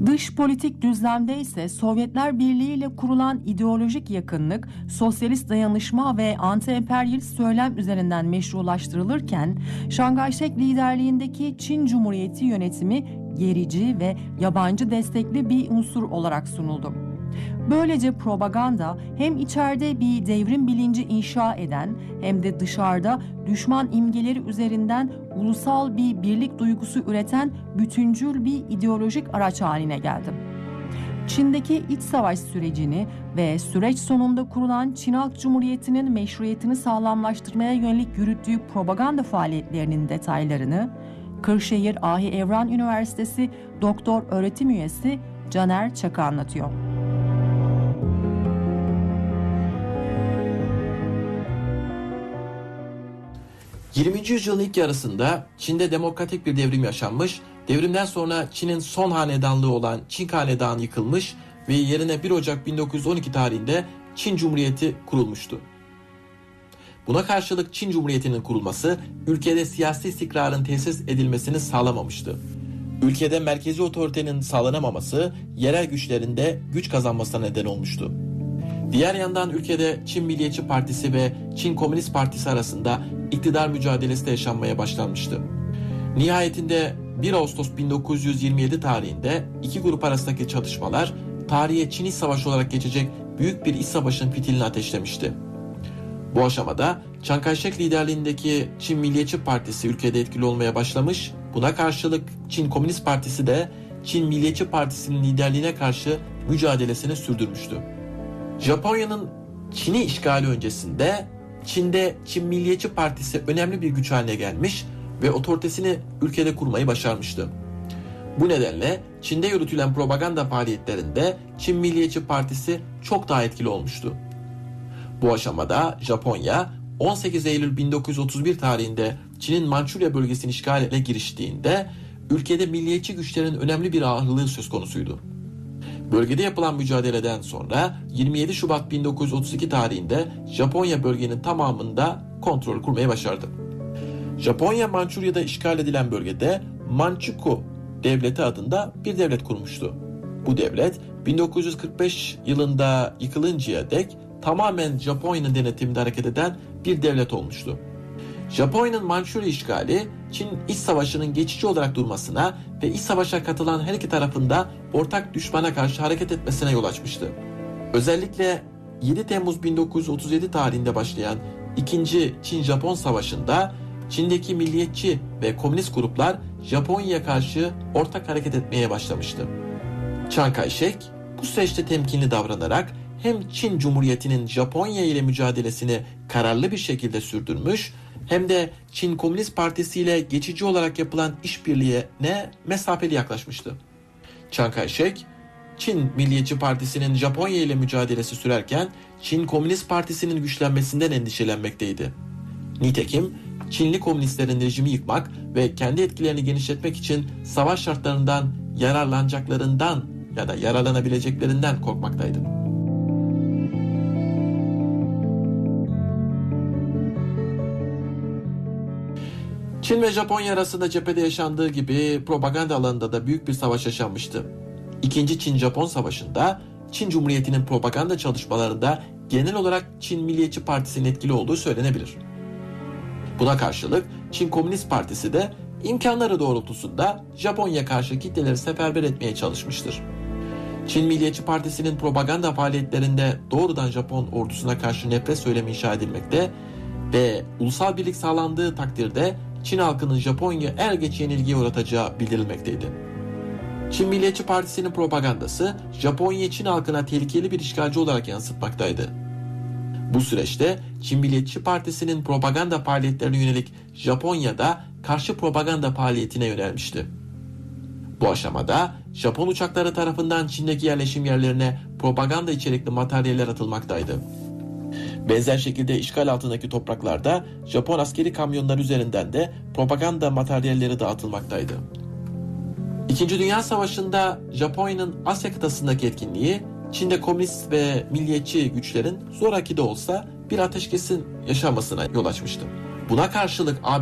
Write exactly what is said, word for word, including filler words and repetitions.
Dış politik düzlemde ise Sovyetler Birliği ile kurulan ideolojik yakınlık, sosyalist dayanışma ve anti-emperyalist söylem üzerinden meşrulaştırılırken, Chiang Kai-shek liderliğindeki Çin Cumhuriyeti yönetimi gerici ve yabancı destekli bir unsur olarak sunuldu. Böylece propaganda hem içeride bir devrim bilinci inşa eden hem de dışarıda düşman imgeleri üzerinden ulusal bir birlik duygusu üreten bütüncül bir ideolojik araç haline geldi. Çin'deki iç savaş sürecini ve süreç sonunda kurulan Çin Halk Cumhuriyeti'nin meşruiyetini sağlamlaştırmaya yönelik yürüttüğü propaganda faaliyetlerinin detaylarını Kırşehir Ahi Evran Üniversitesi Doktor Öğretim Üyesi Caner Çakı anlatıyor. yirminci yüzyılın ilk yarısında Çin'de demokratik bir devrim yaşanmış, devrimden sonra Çin'in son hanedanlığı olan Çin Hanedanı yıkılmış ve yerine bir Ocak bin dokuz yüz on iki tarihinde Çin Cumhuriyeti kurulmuştu. Buna karşılık Çin Cumhuriyeti'nin kurulması ülkede siyasi istikrarın tesis edilmesini sağlamamıştı. Ülkede merkezi otoritenin sağlanamaması yerel güçlerin de güç kazanmasına neden olmuştu. Diğer yandan ülkede Çin Milliyetçi Partisi ve Çin Komünist Partisi arasında iktidar mücadelesi de yaşanmaya başlanmıştı. Nihayetinde bir Ağustos bin dokuz yüz yirmi yedi tarihinde iki grup arasındaki çatışmalar tarihe Çin İç Savaşı olarak geçecek büyük bir iç savaşın fitilini ateşlemişti. Bu aşamada Chiang Kai-shek liderliğindeki Çin Milliyetçi Partisi ülkede etkili olmaya başlamış, buna karşılık Çin Komünist Partisi de Çin Milliyetçi Partisi'nin liderliğine karşı mücadelesini sürdürmüştü. Japonya'nın Çin'i işgali öncesinde Çin'de Çin Milliyetçi Partisi önemli bir güç haline gelmiş ve otoritesini ülkede kurmayı başarmıştı. Bu nedenle Çin'de yürütülen propaganda faaliyetlerinde Çin Milliyetçi Partisi çok daha etkili olmuştu. Bu aşamada Japonya on sekiz Eylül bin dokuz yüz otuz bir tarihinde Çin'in Mançurya bölgesini işgale giriştiğinde ülkede milliyetçi güçlerin önemli bir ağırlığı söz konusuydu. Bölgede yapılan mücadeleden sonra yirmi yedi Şubat bin dokuz yüz otuz iki tarihinde Japonya bölgenin tamamında kontrol kurmayı başardı. Japonya Mançurya'da işgal edilen bölgede Manchukuo Devleti adında bir devlet kurmuştu. Bu devlet bin dokuz yüz kırk beş yılında yıkılıncaya dek tamamen Japonya'nın denetiminde hareket eden bir devlet olmuştu. Japonya'nın Mançurya işgali, Çin İç Savaşı'nın geçici olarak durmasına ve iç savaşa katılan her iki tarafında ortak düşmana karşı hareket etmesine yol açmıştı. Özellikle yedi Temmuz bin dokuz yüz otuz yedi tarihinde başlayan ikinci. Çin-Japon Savaşı'nda Çin'deki milliyetçi ve komünist gruplar Japonya'ya karşı ortak hareket etmeye başlamıştı. Chiang Kai-shek bu süreçte temkinli davranarak hem Çin Cumhuriyeti'nin Japonya ile mücadelesini kararlı bir şekilde sürdürmüş, hem de Çin Komünist Partisi ile geçici olarak yapılan işbirliğine mesafeli yaklaşmıştı. Chiang Kai-shek, Çin Milliyetçi Partisi'nin Japonya ile mücadelesi sürerken Çin Komünist Partisi'nin güçlenmesinden endişelenmekteydi. Nitekim Çinli komünistlerin rejimi yıkmak ve kendi etkilerini genişletmek için savaş şartlarından yararlanacaklarından ya da yararlanabileceklerinden korkmaktaydı. Çin ve Japonya arasında cephede yaşandığı gibi propaganda alanında da büyük bir savaş yaşanmıştı. İkinci Çin-Japon Savaşı'nda Çin Cumhuriyeti'nin propaganda çalışmalarında genel olarak Çin Milliyetçi Partisi'nin etkili olduğu söylenebilir. Buna karşılık Çin Komünist Partisi de imkanları doğrultusunda Japonya karşı kitleleri seferber etmeye çalışmıştır. Çin Milliyetçi Partisi'nin propaganda faaliyetlerinde doğrudan Japon ordusuna karşı nefret söylemi inşa edilmekte ve ulusal birlik sağlandığı takdirde Çin halkının Japonya er geç yenilgiye uğratacağı bildirilmekteydi. Çin Milliyetçi Partisi'nin propagandası Japonya'yı Çin halkına tehlikeli bir işgalci olarak yansıtmaktaydı. Bu süreçte Çin Milliyetçi Partisi'nin propaganda faaliyetlerine yönelik Japonya'da karşı propaganda faaliyetine yönelmişti. Bu aşamada Japon uçakları tarafından Çin'deki yerleşim yerlerine propaganda içerikli materyaller atılmaktaydı. Benzer şekilde işgal altındaki topraklarda Japon askeri kamyonlar üzerinden de propaganda materyalleri dağıtılmaktaydı. İkinci Dünya Savaşı'nda Japonya'nın Asya kıtasındaki etkinliği Çin'de komünist ve milliyetçi güçlerin zoraki de olsa bir ateşkesin yaşanmasına yol açmıştı. Buna karşılık A B